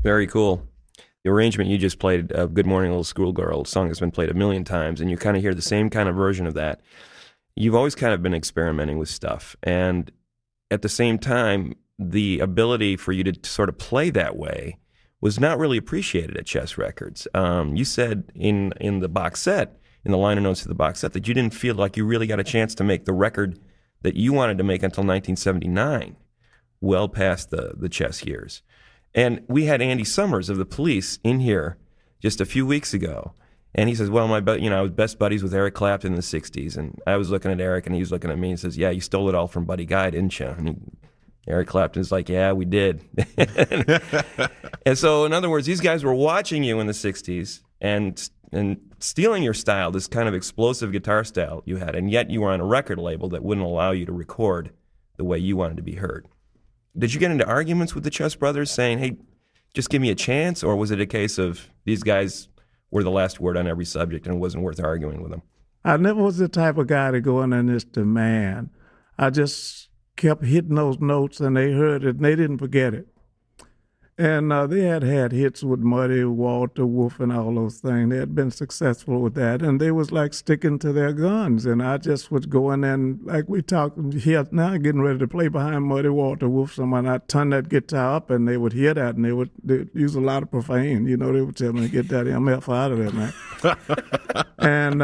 Very cool. The arrangement you just played of Good Morning Little Schoolgirl, song has been played a million times, and you kind of hear the same kind of version of that. You've always kind of been experimenting with stuff, and at the same time, the ability for you to sort of play that way was not really appreciated at Chess Records. You said in the box set, in the liner notes of the box set, that you didn't feel like you really got a chance to make the record that you wanted to make until 1979, well past the Chess years. And we had Andy Summers of the Police in here just a few weeks ago, and he says, well, I was best buddies with Eric Clapton in the 60s, and I was looking at Eric, and he was looking at me and says, yeah, you stole it all from Buddy Guy, didn't you? And Eric Clapton's like, yeah, we did. And so, in other words, these guys were watching you in the 60s and stealing your style, this kind of explosive guitar style you had, and yet you were on a record label that wouldn't allow you to record the way you wanted to be heard. Did you get into arguments with the Chess Brothers saying, hey, just give me a chance? Or was it a case of these guys were the last word on every subject and it wasn't worth arguing with them? I never was the type of guy to go in and just demand. I just kept hitting those notes, and they heard it, and they didn't forget it. And they had hits with Muddy, Walter, Wolf, and all those things. They had been successful with that, and they was like sticking to their guns. And I just was going in, like we talk here now, getting ready to play behind Muddy, Walter, Wolf. Someone, I'd turn that guitar up, and they would hear that, and they'd use a lot of profane. You know, they would tell me to get that MF out of there, man. And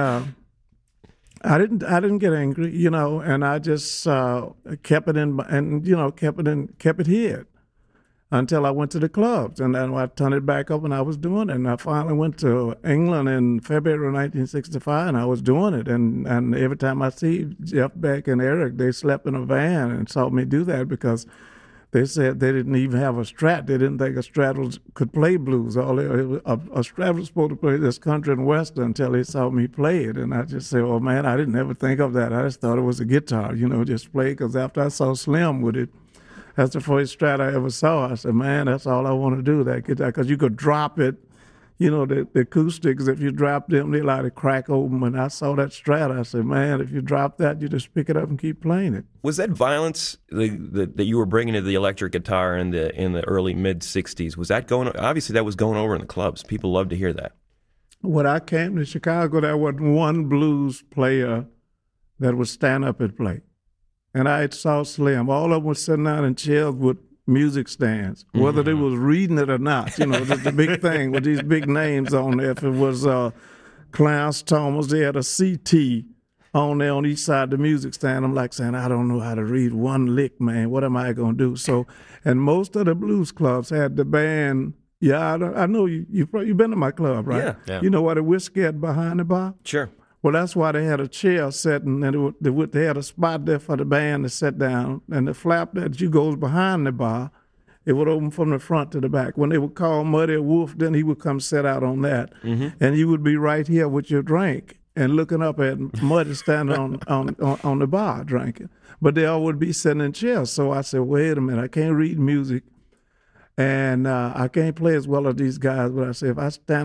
I didn't get angry, you know, and I just kept it in, and kept it hid until I went to the clubs, and then I turned it back up, and I was doing it. And I finally went to England in February 1965, and I was doing it. And every time I see Jeff Beck and Eric, they slept in a van and saw me do that because they said they didn't even have a Strat. They didn't think a Strat could play blues. A Strat was supposed to play this country and western until they saw me play it. And I just said, oh, man, I didn't ever think of that. I just thought it was a guitar, just play, because after I saw Slim with it, that's the first Strat I ever saw. I said, man, that's all I want to do, that guitar, because you could drop it. The acoustics, if you drop them, they like to crack open. When I saw that Strat, I said, man, if you drop that, you just pick it up and keep playing it. Was that violence that you were bringing to the electric guitar in the early, mid-'60s, was that going, obviously that was going over in the clubs. People loved to hear that. When I came to Chicago, there wasn't one blues player that would stand up and play. And I saw Slim. All of them were sitting down in chairs with music stands, whether they was reading it or not. That's the big thing with these big names on there. If it was Clarence Thomas, they had a CT on there on each side of the music stand. I'm like saying, I don't know how to read one lick, man. What am I going to do? So, and most of the blues clubs had the band. Yeah, I know you've been to my club, right? Yeah. You know what a whiskey had behind the bar? Sure. Well, that's why they had a chair setting, and they had a spot there for the band to sit down, and the flap that you goes behind the bar, it would open from the front to the back. When they would call Muddy or Wolf, then he would come sit out on that, and you would be right here with your drink and looking up at Muddy standing on the bar drinking. But they all would be sitting in chairs. So I said, wait a minute, I can't read music, and I can't play as well as these guys. But I said, if I stand